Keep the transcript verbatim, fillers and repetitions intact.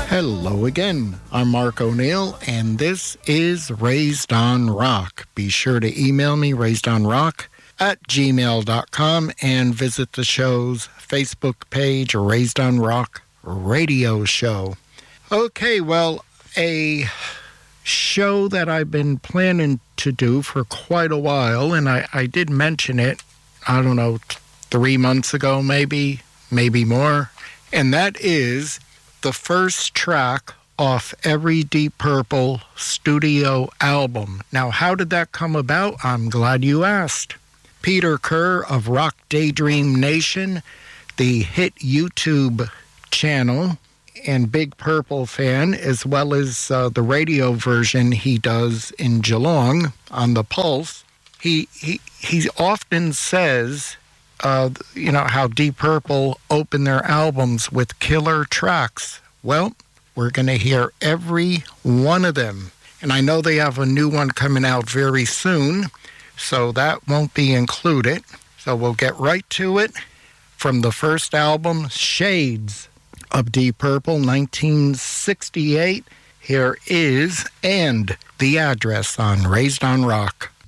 Hello again. I'm Mark O'Neill, and this is Raised on Rock. Be sure to email me, raisedonrock at gmail dot com, and visit the show's Facebook page, Raised on Rock Radio Show. Okay, well, a show that I've been planning to do for quite a while, and I, I did mention it, I don't know, three months ago maybe, maybe more, and that is the first track off every Deep Purple studio album. Now, how did that come about? I'm glad you asked. Peter Kerr of Rock Daydream Nation, the hit YouTube channel, and Big Purple fan, as well as uh, the radio version he does in Geelong on the Pulse, he he, he often says, Uh, you know, how Deep Purple open their albums with killer tracks. Well, we're going to hear every one of them. And I know they have a new one coming out very soon, so that won't be included. So we'll get right to it. From the first album, Shades of Deep Purple, nineteen sixty-eight, here is And the Address on Raised on Rock.